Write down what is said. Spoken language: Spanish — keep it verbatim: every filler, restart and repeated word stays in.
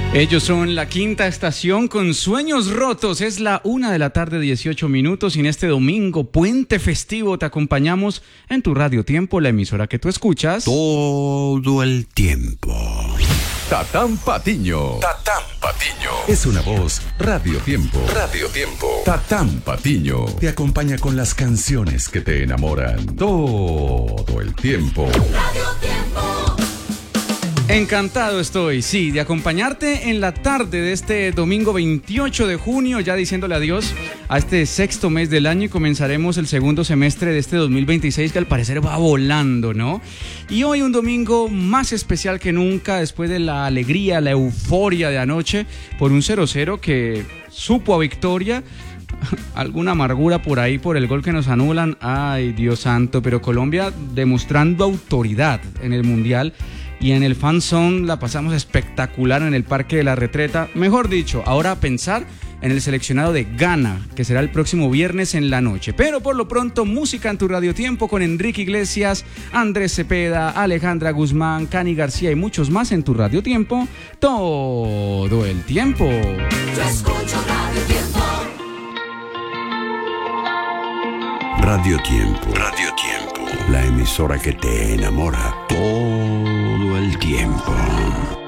Ellos son La Quinta Estación con Sueños Rotos. Es la una de la tarde, dieciocho minutos, y en este domingo, puente festivo, te acompañamos en tu Radio Tiempo, la emisora que tú escuchas todo el tiempo. Tatán Patiño. Tatán Patiño. Es una voz Radio Tiempo. Radio Tiempo. Tatán Patiño te acompaña con las canciones que te enamoran todo el tiempo. Radio Tiempo. Encantado estoy, sí, de acompañarte en la tarde de este domingo veintiocho de junio, ya diciéndole adiós a este sexto mes del año, y comenzaremos el segundo semestre de este dos mil veintiséis, que al parecer va volando, ¿no? Y hoy un domingo más especial que nunca, después de la alegría, la euforia de anoche por un cero cero que supo a victoria. Alguna amargura por ahí por el gol que nos anulan, ay Dios santo, pero Colombia demostrando autoridad en el Mundial. Y en el Fan Zone la pasamos espectacular en el Parque de la Retreta. Mejor dicho, ahora a pensar en el seleccionado de Ghana, que será el próximo viernes en la noche. Pero por lo pronto, música en tu Radio Tiempo con Enrique Iglesias, Andrés Cepeda, Alejandra Guzmán, Cani García y muchos más en tu Radio Tiempo todo el tiempo. Yo escucho Radio Tiempo. Radio Tiempo. Radio Tiempo. La emisora que te enamora todo el tiempo.